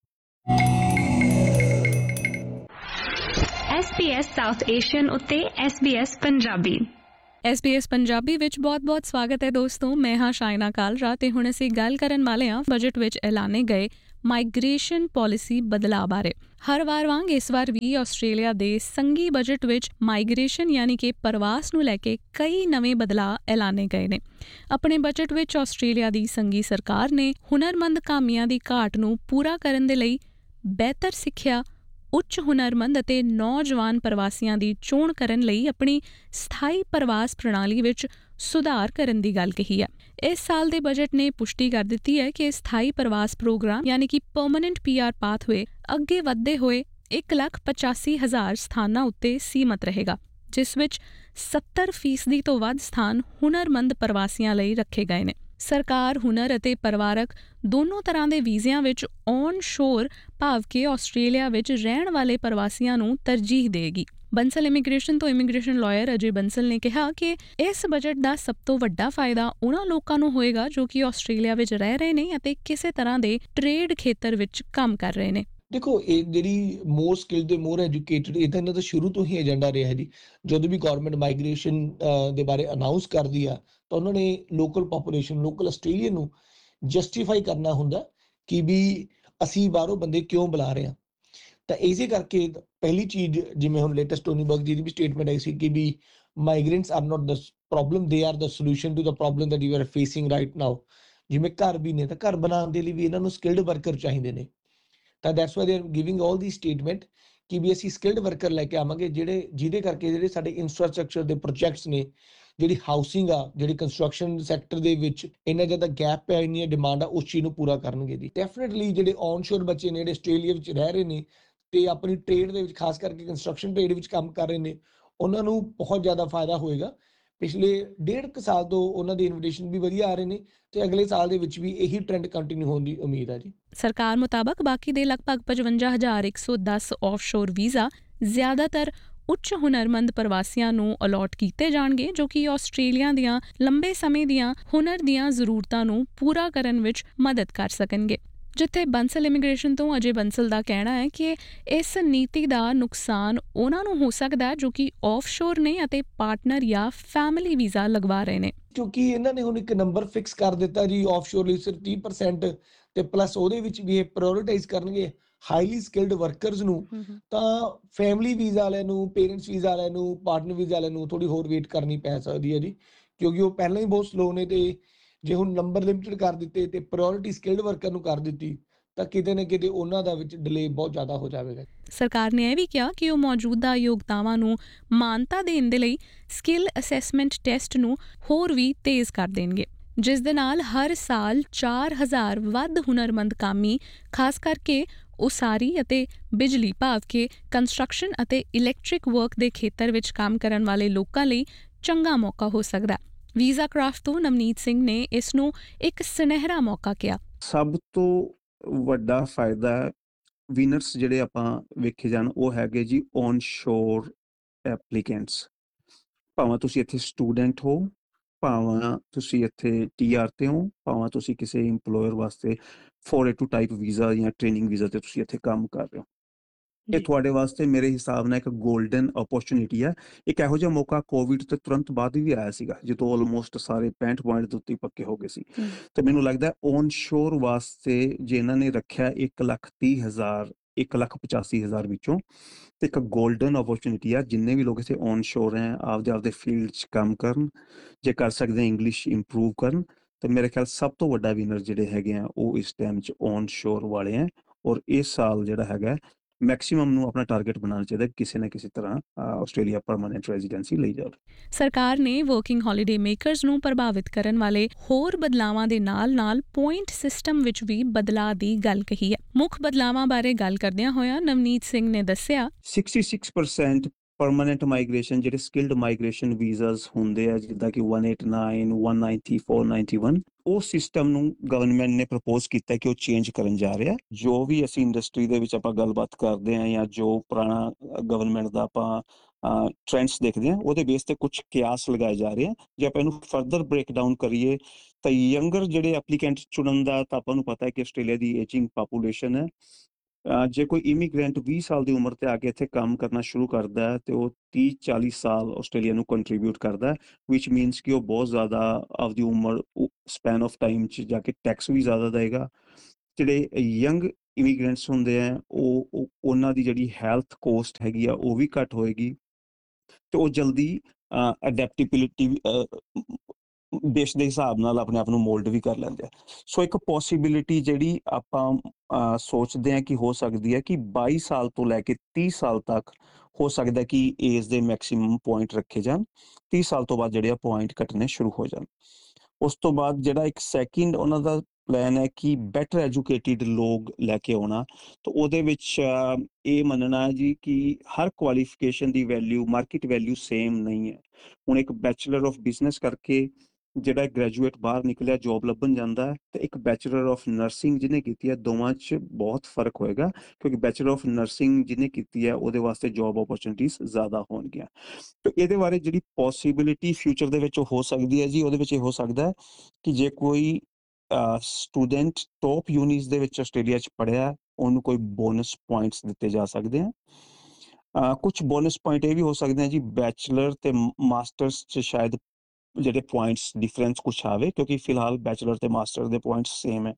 SBS south Asian ਉੱਤੇ SBS Punjabi. SBS Punjabi ਵਿੱਚ ਬਹੁਤ-ਬਹੁਤ ਸਵਾਗਤ ਹੈ ਦੋਸਤੋ। ਮੈਂ ਹਾਂ ਸ਼ਾਇਨਾ ਕਾਲਰਾ ਤੇ ਹੁਣ ਅਸੀਂ ਗੱਲ ਕਰਨ ਵਾਲੇ ਹਾਂ ਬਜਟ ਵਿੱਚ ਐਲਾਨੇ ਗਏ ਮਾਈਗ੍ਰੇਸ਼ਨ ਪਾਲਿਸੀ ਬਦਲਾਅ ਬਾਰੇ। ਹਰ ਵਾਰ ਵਾਂਗ ਇਸ ਵਾਰ ਵੀ ਆਸਟ੍ਰੇਲੀਆ ਦੇ ਸੰਘੀ ਬਜਟ ਵਿੱਚ ਮਾਈਗ੍ਰੇਸ਼ਨ ਯਾਨੀ ਕਿ ਪ੍ਰਵਾਸ ਨੂੰ ਲੈ ਕੇ ਕਈ ਨਵੇਂ ਬਦਲਾਅ ਐਲਾਨੇ ਗਏ ਨੇ। ਆਪਣੇ ਬਜਟ ਵਿੱਚ ਆਸਟ੍ਰੇਲੀਆ ਦੀ ਸੰਘੀ ਸਰਕਾਰ ਨੇ ਹੁਨਰਮੰਦ ਕਾਮਿਆਂ ਦੀ ਘਾਟ ਨੂੰ ਪੂਰਾ ਕਰਨ ਦੇ ਲਈ ਬਿਹਤਰ ਸਿੱਖਿਆ, ਉੱਚ ਹੁਨਰਮੰਦ ਅਤੇ ਨੌਜਵਾਨ ਪ੍ਰਵਾਸੀਆਂ ਦੀ ਚੋਣ ਕਰਨ ਲਈ ਆਪਣੀ ਸਥਾਈ ਪ੍ਰਵਾਸ ਪ੍ਰਣਾਲੀ ਵਿੱਚ ਸੁਧਾਰ ਕਰਨ ਦੀ ਗੱਲ ਕਹੀ ਹੈ। ਇਸ ਸਾਲ ਦੇ ਬਜਟ ਨੇ ਪੁਸ਼ਟੀ ਕਰ ਦਿੱਤੀ ਹੈ ਕਿ ਸਥਾਈ ਪ੍ਰਵਾਸ ਪ੍ਰੋਗਰਾਮ ਯਾਨੀ ਕਿ ਪਰਮਨੈਂਟ PR ਪਾਥਵੇ ਅੱਗੇ ਵਧਦੇ ਹੋਏ 1,85,000 ਸਥਾਨਾਂ ਉੱਤੇ ਸੀਮਤ ਰਹੇਗਾ, ਜਿਸ ਵਿੱਚ 70% ਤੋਂ ਵੱਧ ਸਥਾਨ ਹੁਨਰਮੰਦ ਪ੍ਰਵਾਸੀਆਂ ਲਈ ਰੱਖੇ ਗਏ ਨੇ। ਸਰਕਾਰ ਹੁਨਰ ਅਤੇ ਪਰਿਵਾਰਕ ਦੋਨੋਂ ਤਰ੍ਹਾਂ ਦੇ ਵੀਜ਼ਿਆਂ ਵਿੱਚ ਔਨ ਸ਼ੋਰ ਭਾਵ ਕਿ ਆਸਟ੍ਰੇਲੀਆ ਵਿੱਚ ਰਹਿਣ ਵਾਲੇ ਪ੍ਰਵਾਸੀਆਂ ਨੂੰ ਤਰਜੀਹ ਦੇਗੀ। ਬੰਸਲ ਇਮੀਗ੍ਰੇਸ਼ਨ ਤੋਂ ਇਮੀਗ੍ਰੇਸ਼ਨ ਲਾਇਰ ਅਜੇ ਬੰਸਲ ਨੇ ਕਿਹਾ ਕਿ ਇਸ ਬਜਟ ਦਾ ਸਭ ਤੋਂ ਵੱਡਾ ਫਾਇਦਾ ਉਹਨਾਂ ਲੋਕਾਂ ਨੂੰ ਹੋਏਗਾ ਜੋ ਕਿ ਆਸਟ੍ਰੇਲੀਆ ਵਿੱਚ ਰਹਿ ਰਹੇ ਨੇ ਅਤੇ ਕਿਸੇ ਤਰ੍ਹਾਂ ਦੇ ਟ੍ਰੇਡ ਖੇਤਰ ਵਿੱਚ ਕੰਮ ਕਰ ਰਹੇ ਨੇ। ਦੇਖੋ, ਇਹ ਜਿਹੜੀ ਮੋਰ ਸਕਿਲਡ ਤੇ ਮੋਰ ਐਜੂਕੇਟਡ ਇਹਦਾ ਇਹਨਾਂ ਦਾ ਸ਼ੁਰੂ ਤੋਂ ਹੀ ਏਜੰਡਾ ਰਿਹਾ ਜੀ। ਜਦੋਂ ਵੀ ਗਵਰਨਮੈਂਟ ਮਾਈਗ੍ਰੇਸ਼ਨ ਦੇ ਬਾਰੇ ਅਨਾਊਂਸ ਕਰਦੀ ਆ ਤਾਂ ਉਹਨਾਂ ਨੇ ਲੋਕਲ ਪਾਪੂਲੇਸ਼ਨ, ਲੋਕਲ ਆਸਟ੍ਰੇਲੀਅਨ ਨੂੰ ਜਸਟੀਫਾਈ ਕਰਨਾ ਹੁੰਦਾ ਕਿ ਵੀ ਅਸੀਂ ਬਾਹਰੋਂ ਬੰਦੇ ਕਿਉਂ ਬੁਲਾ ਰਹੇ ਹਾਂ। ਤਾਂ ਇਸੇ ਕਰਕੇ ਪਹਿਲੀ ਚੀਜ਼, ਜਿਵੇਂ ਹੁਣ ਲੇਟੈਸਟ ਟੋਨੀ ਬਰਗ ਜੀ ਦੀ ਵੀ ਸਟੇਟਮੈਂਟ ਆਈ ਸੀ ਕਿ ਵੀ migrants are not the problem, they are the solution to the problem that you are facing right now. ਜਿਵੇਂ ਘਰ ਵੀ ਨੇ ਤਾਂ ਘਰ ਬਣਾਉਣ ਦੇ ਲਈ ਵੀ ਇਹਨਾਂ ਨੂੰ ਸਕਿਲਡ ਵਰਕਰ ਚਾਹੀਦੇ ਨੇ। ਤਾਂ that's why they are giving all the statement ਕਿ ਵੀ ਅਸੀਂ ਸਕਿਲਡ ਵਰਕਰ ਲੈ ਕੇ ਆਵਾਂਗੇ ਜਿਹਦੇ ਕਰਕੇ ਜਿਹੜੇ ਸਾਡੇ ਇਨਫਰਾਸਟਰਕਚਰ ਦੇ ਪ੍ਰੋਜੈਕਟਸ ਨੇ, ਜਿਹੜੀ ਹਾਊਸਿੰਗ ਆ, ਜਿਹੜੀ ਕੰਸਟਰਕਸ਼ਨ ਸੈਕਟਰ ਦੇ ਵਿੱਚ ਇੰਨਾ ਜ਼ਿਆਦਾ ਗੈਪ ਹੈ, ਇੰਨੀ ਡਿਮਾਂਡ ਆ, ਉਸ ਚੀਜ਼ ਨੂੰ ਪੂਰਾ ਕਰਨਗੇ ਜੀ। ਡੈਫੀਨਿਟਲੀ ਜਿਹੜੇ ਔਨਸ਼ੋਰ ਬੱਚੇ ਨੇ ਜਿਹੜੇ ਆਸਟ੍ਰੇਲੀਆ ਵਿੱਚ ਰਹਿ ਰਹੇ ਨੇ ਤੇ ਆਪਣੀ ਟ੍ਰੇਡ ਦੇ ਵਿੱਚ, ਖਾਸ ਕਰਕੇ ਕੰਸਟਰਕਸ਼ਨ ਟ੍ਰੇਡ ਵਿੱਚ ਕੰਮ ਕਰ ਰਹੇ ਨੇ, ਉਹਨਾਂ ਨੂੰ ਬਹੁਤ ਜ਼ਿਆਦਾ ਫਾਇਦਾ ਹੋਏਗਾ। ਪਿਛਲੇ 1.5 ਸਾਲ ਤੋਂ ਉਹਨਾਂ ਦੇ ਇਨਵੀਟੇਸ਼ਨ ਵੀ ਵਧੀਆ ਆ ਰਹੇ ਨੇ ਤੇ ਅਗਲੇ ਸਾਲ ਦੇ ਵਿੱਚ ਵੀ ਇਹੀ ਟ੍ਰੈਂਡ ਕੰਟੀਨਿਊ ਹੋਣ ਦੀ ਉਮੀਦ ਹੈ ਜੀ। ਸਰਕਾਰ ਮੁਤਾਬਕ ਬਾਕੀ ਦੇ ਲਗਭਗ 55,110 ਆਫਸ਼ੋਰ ਵੀਜ਼ਾ ਜ਼ਿਆਦਾਤਰ ਉੱਚ ਹੁਨਰਮੰਦ ਪ੍ਰਵਾਸੀਆਂ ਨੂੰ ਅਲਾਟ ਕੀਤੇ ਜਾਣਗੇ ਜੋ ਕਿ ਆਸਟ੍ਰੇਲੀਆ ਦੀਆਂ ਲੰਬੇ ਸਮੇਂ ਦੀਆਂ ਹੁਨਰ ਦੀਆਂ ਜ਼ਰੂਰਤਾਂ ਨੂੰ ਪੂਰਾ ਕਰਨ ਵਿੱਚ ਮਦਦ ਕਰ ਸਕਣਗੇ। ਜਿੱਥੇ ਬੰਸਲ ਇਮੀਗ੍ਰੇਸ਼ਨ ਤੋਂ ਅਜੇ ਬੰਸਲ ਦਾ ਕਹਿਣਾ ਹੈ ਕਿ ਇਸ ਨੀਤੀ ਦਾ ਨੁਕਸਾਨ ਉਹਨਾਂ ਨੂੰ ਹੋ ਸਕਦਾ ਹੈ ਜੋ ਕਿ ਆਫਸ਼ੋਰ ਨੇ ਅਤੇ ਪਾਰਟਨਰ ਜਾਂ ਫੈਮਿਲੀ ਵੀਜ਼ਾ ਲਗਵਾ ਰਹੇ ਨੇ। ਕਿਉਂਕਿ ਇਹਨਾਂ ਨੇ ਹੁਣ ਇੱਕ ਨੰਬਰ ਫਿਕਸ ਕਰ ਦਿੱਤਾ ਜੀ ਆਫਸ਼ੋਰ ਲਈ ਸਿਰਫ 30% ਤੇ ਪਲੱਸ ਉਹਦੇ ਵਿੱਚ ਵੀ ਇਹ ਪ੍ਰਾਇੋਰਟਾਈਜ਼ ਕਰਨਗੇ ਹਾਈਲੀ ਸਕਿਲਡ ਵਰਕਰਸ ਨੂੰ, ਤਾਂ ਫੈਮਿਲੀ ਵੀਜ਼ਾ ਵਾਲਿਆਂ ਨੂੰ, ਪੇਰੈਂਟਸ ਵੀਜ਼ਾ ਵਾਲਿਆਂ ਨੂੰ, ਪਾਰਟਨਰ ਵੀਜ਼ਾ ਵਾਲਿਆਂ ਨੂੰ ਥੋੜੀ ਹੋਰ ਵੇਟ ਕਰਨੀ ਪੈ ਸਕਦੀ ਹੈ ਜੀ, ਕਿਉਂਕਿ ਉਹ ਪਹਿਲਾਂ ਹੀ ਬਹੁਤ ਸਲੋ ਨੇ। ਤੇ ਜੇ ਹੁਣ ਨੰਬਰ ਲਿਮਿਟਡ ਕਰ ਦਿੱਤੇ ਤੇ ਪ੍ਰਾਇੋਰਟੀ ਸਕਿਲਡ ਵਰਕਰ ਨੂੰ ਕਰ ਦਿੱਤੀ ਤਾਂ ਕਿਤੇ ਨਾ ਕਿਤੇ ਉਹਨਾਂ ਦਾ ਵਿੱਚ ਡਿਲੇ ਬਹੁਤ ਜ਼ਿਆਦਾ ਹੋ ਜਾਵੇਗਾ। ਸਰਕਾਰ ਨੇ ਇਹ ਵੀ ਕਿਹਾ ਕਿ ਉਹ ਮੌਜੂਦਾ ਯੋਗਤਾਵਾਂ ਨੂੰ ਮਾਨਤਾ ਦੇਣ ਦੇ ਲਈ ਸਕਿੱਲ ਅਸੈਸਮੈਂਟ ਟੈਸਟ ਨੂੰ ਹੋਰ ਵੀ ਤੇਜ਼ ਕਰ ਦੇਣਗੇ, ਜਿਸ ਦੇ ਨਾਲ ਹਰ ਸਾਲ 4000 ਵੱਧ ਹੁਨਰਮੰਦ ਕਾਮੀ, ਖਾਸ ਕਰਕੇ ਉਸਾਰੀ ਅਤੇ ਬਿਜਲੀ ਭਾਵ ਕਿ ਕੰਸਟਰਕਸ਼ਨ ਅਤੇ ਇਲੈਕਟ੍ਰਿਕ ਵਰਕ ਦੇ ਖੇਤਰ ਵਿੱਚ ਕੰਮ ਕਰਨ ਵਾਲੇ ਲੋਕਾਂ ਲਈ ਚੰਗਾ ਮੌਕਾ ਹੋ ਸਕਦਾ। ਵੀਜ਼ਾ ਕ੍ਰਾਫਟ ਤੋਂ ਨਵਨੀਤ ਸਿੰਘ ਨੇ ਇਸ ਨੂੰ ਇੱਕ ਸੁਨਹਿਰਾ ਮੌਕਾ ਕਿਹਾ। ਸਭ ਤੋਂ ਵੱਡਾ ਫਾਇਦਾ ਵਿਨਰਸ ਜਿਹੜੇ ਆਪਾਂ ਵੇਖੇ ਜਾਣ ਉਹ ਹੈਗੇ ਜੀ ਔਨ ਸ਼ੋਰ ਐਪਲੀਕੈਂਟਸ। ਭਾਵੇਂ ਤੁਸੀਂ ਇੱਥੇ ਸਟੂਡੈਂਟ ਹੋ, ਭਾਵੇਂ ਤੁਸੀਂ ਇੱਥੇ TR ਤੇ ਹੋ, ਭਾਵੇਂ ਤੁਸੀਂ ਕਿਸੇ ਇੰਪਲੋਇਰ ਵਾਸਤੇ 482 ਟਾਈਪ ਵੀਜ਼ਾ ਜਾਂ ਟ੍ਰੇਨਿੰਗ ਵੀਜ਼ਾ ਤੇ ਤੁਸੀਂ ਇੱਥੇ ਕੰਮ ਕਰ ਰਹੇ ਹੋ। ਇਹ ਤੁਹਾਡੇ ਵਾਸਤੇ ਮੇਰੇ ਹਿਸਾਬ ਨਾਲ ਇੱਕ ਗੋਲਡਨ ਓਪਰਚੁਨਿਟੀ ਹੈ। ਇੱਕ ਇਹੋ ਜਿਹਾ ਮੌਕਾ ਕੋਵਿਡ ਤੋਂ ਤੁਰੰਤ ਬਾਅਦ ਵੀ ਆਇਆ ਸੀਗਾ ਜਦੋਂ ਆਲਮੋਸਟ ਸਾਰੇ 65 ਪੁਆਇੰਟ ਦੇ ਉੱਤੇ ਪੱਕੇ ਹੋ ਗਏ ਸੀ। ਤੇ ਮੈਨੂੰ ਲੱਗਦਾ ਔਨ ਸ਼ੋਰ ਵਾਸਤੇ ਜੇ ਇਹਨਾਂ ਨੇ ਰੱਖਿਆ 1,30,000 1,85,000 ਵਿੱਚੋਂ ਤੇ ਇੱਕ ਗੋਲਡਨ ਓਪਰਚੁਨਿਟੀ ਆ। ਜਿੰਨੇ ਵੀ ਲੋਕ ਇੱਥੇ ਔਨ ਸ਼ੋਰ ਹੈ ਆਪਦੇ ਫੀਲਡ 'ਚ ਕੰਮ ਕਰਨ, ਜੇ ਕਰ ਸਕਦੇ ਇੰਗਲਿਸ਼ ਇੰਪਰੂਵ ਕਰਨ, ਤੇ ਮੇਰੇ ਖਿਆਲ ਸਭ ਤੋਂ ਵੱਡਾ ਵਿਨਰ ਜਿਹੜੇ ਹੈਗੇ ਆ ਉਹ ਇਸ ਟਾਈਮ 'ਚ ਔਨ ਸ਼ੋਰ ਵਾਲੇ ਆ। ਔਰ ਇਸ ਸਾਲ ਜਿਹੜਾ ਹੈਗਾ ਮੈਕਸਿਮਮ ਨੂੰ ਆਪਣਾ ਟਾਰਗੇਟ ਬਣਾਉਣਾ ਚਾਹੀਦਾ ਕਿਸੇ ਨਾ ਕਿਸੇ ਤਰ੍ਹਾਂ ਆਸਟ੍ਰੇਲੀਆ ਪਰਮਾਨੈਂਟ ਰੈਜ਼ੀਡੈਂਸੀ ਲਈ ਜਾਵੇ। ਸਰਕਾਰ ਨੇ ਵਰਕਿੰਗ ਹੌਲੀਡੇ ਮੇਕਰਸ ਨੂੰ ਪ੍ਰਭਾਵਿਤ ਕਰਨ ਵਾਲੇ ਹੋਰ ਬਦਲਾਵਾਂ ਦੇ ਨਾਲ-ਨਾਲ ਪੁਆਇੰਟ ਸਿਸਟਮ ਵਿੱਚ ਵੀ ਬਦਲਾਅ ਦੀ ਗੱਲ ਕਹੀ ਹੈ। ਮੁੱਖ ਬਦਲਾਵਾਂ ਬਾਰੇ ਗੱਲ ਕਰਦਿਆਂ ਹੋਇਆ ਨਵਨੀਤ ਸਿੰਘ ਨੇ ਦੱਸਿਆ 66% ਪਰਮਾਨੈਂਟ ਮਾਈਗ੍ਰੇਸ਼ਨ ਜਿਹੜੇ ਸਕਿਲਡ ਮਾਈਗ੍ਰੇਸ਼ਨ ਵੀਜ਼ਾਸ ਹੁੰਦੇ ਆ ਜਿੱਦਾਂ ਕਿ 189, 190, 491 ਉਹ ਸਿਸਟਮ ਨੂੰ ਗਵਰਨਮੈਂਟ ਨੇ ਪ੍ਰਪੋਜ਼ ਕੀਤਾ ਕਿ ਉਹ ਚੇਂਜ ਕਰਨ ਜਾ ਰਿਹਾ। ਜੋ ਵੀ ਅਸੀਂ ਇੰਡਸਟਰੀ ਦੇ ਵਿੱਚ ਆਪਾਂ ਗੱਲਬਾਤ ਕਰਦੇ ਹਾਂ ਜਾਂ ਜੋ ਪੁਰਾਣਾ ਗਵਰਨਮੈਂਟ ਦਾ ਆਪਾਂ ਟ੍ਰੈਂਡਸ ਦੇਖਦੇ ਹਾਂ ਉਹਦੇ ਬੇਸ ਤੇ ਕੁਝ ਕਿਆਸ ਲਗਾਏ ਜਾ ਰਹੇ ਆ। ਜੇ ਆਪਾਂ ਇਹਨੂੰ ਫਰਦਰ ਬ੍ਰੇਕ ਡਾਊਨ ਕਰੀਏ ਤਾਂ ਯੰਗਰ ਜਿਹੜੇ ਐਪਲੀਕੈਂਟ ਚੁਣਨ ਦਾ ਤਾਂ ਆਪਾਂ ਨੂੰ ਪਤਾ ਹੈ ਕਿ ਆਸਟ੍ਰੇਲੀਆ ਦੀ ਏਜਿੰਗ ਪਾਪੂਲੇਸ਼ਨ ਹੈ। ਜੇ ਕੋਈ ਇਮੀਗ੍ਰੈਂਟ 20 ਸਾਲ ਦੀ ਉਮਰ ਤੇ ਆ ਕੇ ਇੱਥੇ ਕੰਮ ਕਰਨਾ ਸ਼ੁਰੂ ਕਰਦਾ ਹੈ ਤੇ ਉਹ 30-40 ਸਾਲ ਆਸਟ੍ਰੇਲੀਆ ਨੂੰ ਕੰਟਰੀਬਿਊਟ ਕਰਦਾ ਹੈ, ਵਿਚ ਮੀਨਸ ਕਿ ਉਹ ਬਹੁਤ ਜ਼ਿਆਦਾ ਆਪਦੀ ਉਮਰ ਸਪੈਨ ਆਫ ਟਾਈਮ 'ਚ ਜਾ ਕੇ ਟੈਕਸ ਵੀ ਜ਼ਿਆਦਾ ਦੇਗਾ। ਜਿਹੜੇ ਯੰਗ ਇਮੀਗ੍ਰੈਂਟਸ ਹੁੰਦੇ ਆ ਉਹ ਉਹਨਾਂ ਦੀ ਜਿਹੜੀ ਹੈਲਥ ਕੋਸਟ ਹੈਗੀ ਆ ਉਹ ਵੀ ਘੱਟ ਹੋਏਗੀ ਤੇ ਉਹ ਜਲਦੀ ਅਡੈਪਟੇਬਿਲਿਟੀ ਦੇਸ਼ ਦੇ ਹਿਸਾਬ ਨਾਲ ਆਪਣੇ ਆਪ ਨੂੰ ਮੋਲਡ ਵੀ ਕਰ ਲੈਂਦੇ ਆ। ਸੋ ਇੱਕ ਪੋਸੀਬਿਲਿਟੀ ਜਿਹੜੀ ਆਪਾਂ ਸੋਚਦੇ ਹਾਂ ਕਿ ਹੋ ਸਕਦੀ ਹੈ ਕਿ 22 ਸਾਲ ਤੋਂ ਲੈ ਕੇ 30 ਸਾਲ ਤੱਕ ਹੋ ਸਕਦਾ ਕਿ ਏਜ ਦੇ ਮੈਕਸਿਮਮ ਪੁਆਇੰਟ ਰੱਖੇ ਜਾਣ। 30 ਸਾਲ ਤੋਂ ਬਾਅਦ ਜਿਹੜੇ ਆ ਪੁਆਇੰਟ ਘਟਣੇ ਸ਼ੁਰੂ ਹੋ ਜਾਣ। ਉਸ ਤੋਂ ਬਾਅਦ ਜਿਹੜਾ ਇੱਕ ਸੈਕਿੰਡ ਉਹਨਾਂ ਦਾ ਪਲਾਨ ਹੈ ਕਿ ਬੈਟਰ ਐਜੂਕੇਟਿਡ ਲੋਕ ਲੈ ਕੇ ਆਉਣਾ। ਤਾਂ ਉਹਦੇ ਵਿੱਚ ਇਹ ਮੰਨਣਾ ਹੈ ਜੀ ਕਿ ਹਰ ਕੁਆਲੀਫਿਕੇਸ਼ਨ ਦੀ ਵੈਲਿਊ ਮਾਰਕੀਟ ਵੈਲਿਊ ਸੇਮ ਨਹੀਂ ਹੈ। ਹੁਣ ਇੱਕ ਬੈਚਲਰ ਆਫ ਬਿਜ਼ਨਸ ਕਰਕੇ ਜਿਹੜਾ ਗ੍ਰੈਜੂਏਟ ਬਾਹਰ ਨਿਕਲਿਆ ਜੋਬ ਲੱਭਣ ਜਾਂਦਾ ਹੈ ਤੇ ਇੱਕ ਬੈਚਲਰ ਆਫ ਨਰਸਿੰਗ ਜਿਹਨੇ ਕੀਤੀ ਹੈ, ਦੋਵਾਂ 'ਚ ਬਹੁਤ ਫਰਕ ਹੋਏਗਾ ਕਿਉਂਕਿ ਬੈਚਲਰ ਆਫ ਨਰਸਿੰਗ ਜਿਹਨੇ ਕੀਤੀ ਹੈ ਉਹਦੇ ਵਾਸਤੇ ਜੋਬ ਓਪਰਚੁਨਿਟੀਜ਼ ਜ਼ਿਆਦਾ ਹੋਣਗੀਆਂ। ਤੇ ਇਹਦੇ ਬਾਰੇ ਜਿਹੜੀ ਪੋਸੀਬਿਲਿਟੀ ਫਿਊਚਰ ਦੇ ਵਿੱਚ ਹੋ ਸਕਦੀ ਹੈ ਜੀ ਉਹਦੇ ਵਿੱਚ ਇਹ ਹੋ ਸਕਦਾ ਹੈ ਕਿ ਜੇ ਕੋਈ ਸਟੂਡੈਂਟ ਟੌਪ ਯੂਨੀਜ਼ ਦੇ ਵਿੱਚ ਆਸਟ੍ਰੇਲੀਆ 'ਚ ਪੜ੍ਹਿਆ ਉਹਨੂੰ ਕੋਈ ਬੋਨਸ ਪੁਆਇੰਟਸ ਦਿੱਤੇ ਜਾ ਸਕਦੇ ਆ। ਕੁਝ ਬੋਨਸ ਪੁਆਇੰਟ ਇਹ ਵੀ ਹੋ ਸਕਦੇ ਆ ਜੀ ਬੈਚਲਰ ਤੇ ਮਾਸਟਰਸ 'ਚ ਸ਼ਾਇਦ ਜਿਹੜੇ ਪੁਆਇੰਟਸ ਡਿਫਰੈਂਸ ਕੁਛ ਆਵੇ ਕਿਉਂਕਿ ਫਿਲਹਾਲ ਬੈਚਲਰ ਤੇ ਮਾਸਟਰ ਦੇ ਪੁਆਇੰਟਸ ਸੇਮ ਹੈ।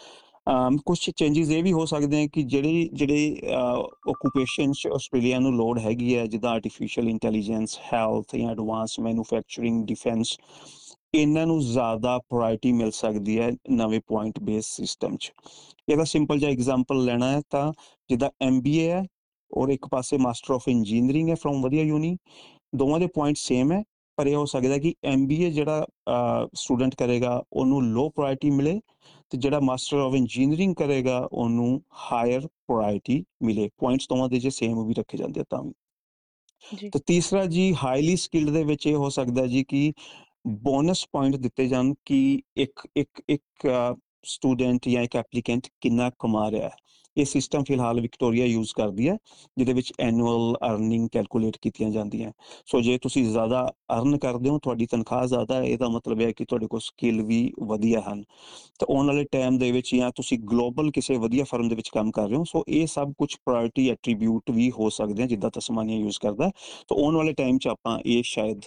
ਕੁਛ ਚੇਂਜਿਸ ਇਹ ਵੀ ਹੋ ਸਕਦੇ ਆ ਕਿ ਜਿਹੜੇ ਓਕੂਪੇਸ਼ਨ 'ਚ ਆਸਟ੍ਰੇਲੀਆ ਨੂੰ ਲੋੜ ਹੈਗੀ ਹੈ ਜਿੱਦਾਂ ਆਰਟੀਫਿਸ਼ੀਅਲ ਇੰਟੈਲੀਜੈਂਸ, ਹੈਲਥ ਜਾਂ ਐਡਵਾਂਸ ਮੈਨੂਫੈਕਚਰਿੰਗ, ਡਿਫੈਂਸ, ਇਹਨਾਂ ਨੂੰ ਜ਼ਿਆਦਾ ਪ੍ਰਾਇੋਰਟੀ ਮਿਲ ਸਕਦੀ ਹੈ ਨਵੇਂ ਪੁਆਇੰਟ ਬੇਸ ਸਿਸਟਮ 'ਚ। ਇਹਦਾ ਸਿੰਪਲ ਜਿਹਾ ਐਗਜ਼ਾਮਪਲ ਲੈਣਾ ਹੈ ਤਾਂ ਜਿੱਦਾਂ MBA ਹੈ ਔਰ ਇੱਕ ਪਾਸੇ ਮਾਸਟਰ ਆਫ ਇੰਜੀਨੀਅਰਿੰਗ ਹੈ ਫਰੋਮ ਵਧੀਆ ਯੂਨੀ, ਦੋਵਾਂ ਦੇ ਪੁਆਇੰਟ ਸੇਮ ਹੈ ਪਰ ਇਹ ਹੋ ਸਕਦਾ ਕਿ MBA ਜਿਹੜਾ ਸਟੂਡੈਂਟ ਕਰੇਗਾ ਉਹਨੂੰ ਲੋ ਪ੍ਰਾਇੋਰਟੀ ਮਿਲੇ ਤੇ ਜਿਹੜਾ ਮਾਸਟਰ ਆਫ ਇੰਜੀਨੀਅਰਿੰਗ ਕਰੇਗਾ ਉਹਨੂੰ ਹਾਇਰ ਪ੍ਰਾਇੋਰਟੀ ਮਿਲੇ। ਪੁਆਇੰਟਸ ਦੋਵਾਂ ਦੇ ਜੇ ਸੇਮ ਵੀ ਰੱਖੇ ਜਾਂਦੇ ਤਾਂ ਵੀ। ਤੇ ਤੀਸਰਾ ਜੀ ਹਾਈਲੀ ਸਕਿਲਡ ਦੇ ਵਿੱਚ ਇਹ ਹੋ ਸਕਦਾ ਜੀ ਕਿ ਬੋਨਸ ਪੁਆਇੰਟ ਦਿੱਤੇ ਜਾਣ ਕਿ ਇੱਕ ਸਟੂਡੈਂਟ ਜਾਂ ਇੱਕ ਐਪਲੀਕੈਂਟ ਕਿੰਨਾ ਕਮਾ ਰਿਹਾ ਹੈ। ਇਹ ਸਿਸਟਮ ਫਿਲਹਾਲ ਵਿਕਟੋਰੀਆ ਯੂਜ਼ ਕਰਦੀ ਹੈ, ਜਿਹਦੇ ਵਿੱਚ ਐਨੂਅਲ ਅਰਨਿੰਗ ਕੈਲਕੂਲੇਟ ਕੀਤੀਆਂ ਜਾਂਦੀਆਂ। ਸੋ ਜੇ ਤੁਸੀਂ ਜ਼ਿਆਦਾ ਅਰਨ ਕਰਦੇ ਹੋ, ਤੁਹਾਡੀ ਤਨਖਾਹ ਜ਼ਿਆਦਾ ਹੈ, ਇਹਦਾ ਮਤਲਬ ਹੈ ਕਿ ਤੁਹਾਡੇ ਕੋਲ ਸਕਿੱਲ ਵੀ ਵਧੀਆ ਹਨ। ਤਾਂ ਆਉਣ ਵਾਲੇ ਟਾਈਮ ਦੇ ਵਿੱਚ ਜਾਂ ਤੁਸੀਂ ਗਲੋਬਲ ਕਿਸੇ ਵਧੀਆ ਫਰਮ ਦੇ ਵਿੱਚ ਕੰਮ ਕਰ ਰਹੇ ਹੋ, ਸੋ ਇਹ ਸਭ ਕੁਝ ਪ੍ਰਾਇੋਰਟੀ ਐਟਰੀਬਿਊਟ ਵੀ ਹੋ ਸਕਦੇ ਆ, ਜਿੱਦਾਂ ਤਸਮਾਨੀਆ ਯੂਜ਼ ਕਰਦਾ। ਤਾਂ ਆਉਣ ਵਾਲੇ ਟਾਈਮ 'ਚ ਆਪਾਂ ਇਹ ਸ਼ਾਇਦ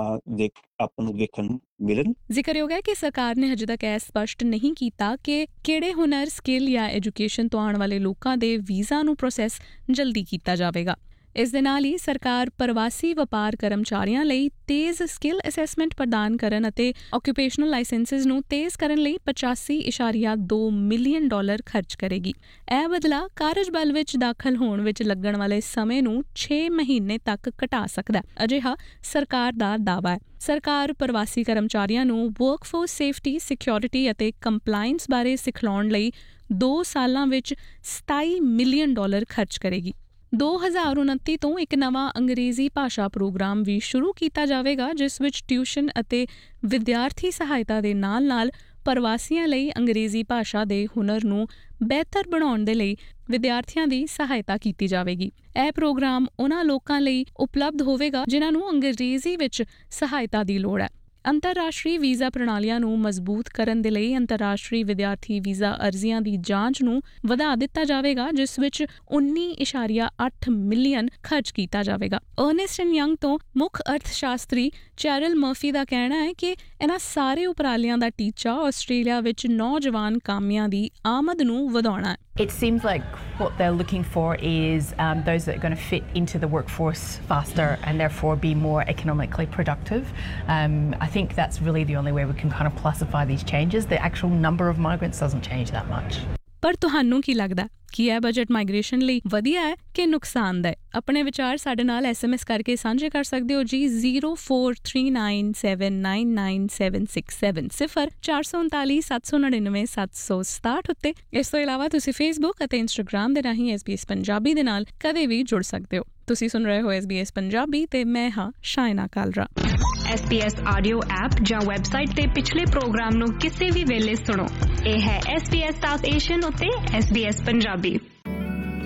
ਆਪਾਂ ਨੂੰ ਦੇਖਣ ਨੂੰ ਮਿਲਣ। ਜ਼ਿਕਰਯੋਗ ਹੈ ਕਿ ਸਰਕਾਰ ਨੇ ਹਜੇ ਤੱਕ ਇਹ ਸਪਸ਼ਟ ਨਹੀਂ ਕੀਤਾ ਕਿ ਕਿਹੜੇ ਹੁਨਰ, ਸਕਿੱਲ ਜਾਂ ਐਜੂਕੇਸ਼ਨ ਤੋਂ ਆਉਣ ਵਾਲੇ ਲੋਕਾਂ ਦੇ ਵੀਜ਼ਾ ਨੂੰ ਪ੍ਰੋਸੈਸ ਜਲਦੀ ਕੀਤਾ ਜਾਵੇਗਾ। ਇਸ ਦੇ ਨਾਲ ਹੀ ਸਰਕਾਰ ਪ੍ਰਵਾਸੀ ਵਪਾਰ ਕਰਮਚਾਰੀਆਂ ਲਈ ਤੇਜ਼ ਸਕਿੱਲ ਅਸੈਸਮੈਂਟ ਪ੍ਰਦਾਨ ਕਰਨ ਅਤੇ ਆਕੂਪੇਸ਼ਨਲ ਲਾਇਸੈਂਸਿਸ ਨੂੰ ਤੇਜ਼ ਕਰਨ ਲਈ $85.2 ਮਿਲੀਅਨ ਖਰਚ ਕਰੇਗੀ। ਇਹ ਬਦਲਾ ਕਾਰਜਬਲ ਵਿੱਚ ਦਾਖਲ ਹੋਣ ਵਿੱਚ ਲੱਗਣ ਵਾਲੇ ਸਮੇਂ ਨੂੰ 6 ਮਹੀਨੇ ਤੱਕ ਘਟਾ ਸਕਦਾ ਹੈ, ਅਜਿਹਾ ਸਰਕਾਰ ਦਾ ਦਾਅਵਾ ਹੈ। ਸਰਕਾਰ ਪ੍ਰਵਾਸੀ ਕਰਮਚਾਰੀਆਂ ਨੂੰ ਵਰਕਫੋਰਸ ਸੇਫਟੀ, ਸਿਕਿਉਰਿਟੀ ਅਤੇ ਕੰਪਲਾਇੰਸ ਬਾਰੇ ਸਿਖਲਾਉਣ ਲਈ 2 ਸਾਲਾਂ ਵਿੱਚ $27 ਮਿਲੀਅਨ ਖਰਚ ਕਰੇਗੀ। 2029 ਤੋਂ ਇੱਕ ਨਵਾਂ ਅੰਗਰੇਜ਼ੀ ਭਾਸ਼ਾ ਪ੍ਰੋਗਰਾਮ ਵੀ ਸ਼ੁਰੂ ਕੀਤਾ ਜਾਵੇਗਾ, ਜਿਸ ਵਿੱਚ ਟਿਊਸ਼ਨ ਅਤੇ ਵਿਦਿਆਰਥੀ ਸਹਾਇਤਾ ਦੇ ਨਾਲ-ਨਾਲ ਪ੍ਰਵਾਸੀਆਂ ਲਈ ਅੰਗਰੇਜ਼ੀ ਭਾਸ਼ਾ ਦੇ ਹੁਨਰ ਨੂੰ ਬਿਹਤਰ ਬਣਾਉਣ ਦੇ ਲਈ ਵਿਦਿਆਰਥੀਆਂ ਦੀ ਸਹਾਇਤਾ ਕੀਤੀ ਜਾਵੇਗੀ। ਇਹ ਪ੍ਰੋਗਰਾਮ ਉਹਨਾਂ ਲੋਕਾਂ ਲਈ ਉਪਲਬਧ ਹੋਵੇਗਾ ਜਿਨ੍ਹਾਂ ਨੂੰ ਅੰਗਰੇਜ਼ੀ ਵਿੱਚ ਸਹਾਇਤਾ ਦੀ ਲੋੜ ਹੈ। ਅੰਤਰਰਾਸ਼ਟਰੀ ਵੀਜ਼ਾ ਪ੍ਰਣਾਲੀਆਂ ਨੂੰ ਮਜ਼ਬੂਤ ਕਰਨ ਦੇ ਲਈ ਅੰਤਰਰਾਸ਼ਟਰੀ ਵਿਦਿਆਰਥੀ ਵੀਜ਼ਾ ਅਰਜ਼ੀਆਂ ਦੀ ਜਾਂਚ ਨੂੰ ਵਧਾ ਦਿੱਤਾ ਜਾਵੇਗਾ, ਜਿਸ ਵਿੱਚ 19.8 ਮਿਲੀਅਨ ਖਰਚ ਕੀਤਾ ਜਾਵੇਗਾ। ਅਰਨੈਸਟ ਐਂਡ ਯੰਗ ਤੋਂ ਮੁੱਖ ਅਰਥ ਸ਼ਾਸਤਰੀ ਚੈਰਲ ਮਰਫੀ ਦਾ ਕਹਿਣਾ ਹੈ ਕਿ ਇਹਨਾਂ ਸਾਰੇ ਉਪਰਾਲਿਆਂ ਦਾ ਟੀਚਾ ਆਸਟ੍ਰੇਲੀਆ ਵਿੱਚ ਨੌਜਵਾਨ ਕਾਮਿਆਂ ਦੀ ਆਮਦ ਨੂੰ ਵਧਾਉਣਾ ਹੈ। It seems like what they're looking for is those that are going to fit into the workforce faster and therefore be more economically productive. I think that's really the only way we can kind of classify these changes. The actual number of migrants doesn't change that much. ਪਰ ਤੁਹਾਨੂੰ ਕੀ ਲੱਗਦਾ ਕਿ ਇਹ budget migration ਲਈ ਵਧੀਆ ਹੈ ਕਿ ਨੁਕਸਾਨਦਾਇਕ? ਆਪਣੇ ਵਿਚਾਰ ਸਾਡੇ ਨਾਲ SMS ਕਰਕੇ ਸਾਂਝੇ ਕਰ ਸਕਦੇ ਹੋ ਜੀ 0439799767 0439 799 767 ਉੱਤੇ। ਇਸ ਤੋਂ ਇਲਾਵਾ ਤੁਸੀਂ Facebook ਅਤੇ Instagram ਦੇ ਰਾਹੀਂ SBS ਪੰਜਾਬੀ ਦੇ ਨਾਲ ਕਦੇ ਵੀ ਜੁੜ ਸਕਦੇ ਹੋ। ਤੁਸੀਂ ਸੁਣ ਰਹੇ ਹੋ SBS ਪੰਜਾਬੀ ਤੇ ਮੈਂ ਹਾਂ Shaina Kalra. SBS audio app ਜਾਂ ਵੈਬਸਾਈਟ ਤੇ ਪਿਛਲੇ ਪ੍ਰੋਗਰਾਮ ਨੂੰ ਕਿਸੇ ਵੀ ਵੇਲੇ ਸੁਣੋ। ਇਹ ਹੈ SBS ਸਾਊਥ ਏਸ਼ੀਅਨ ਉੱਤੇ SBS ਪੰਜਾਬੀ।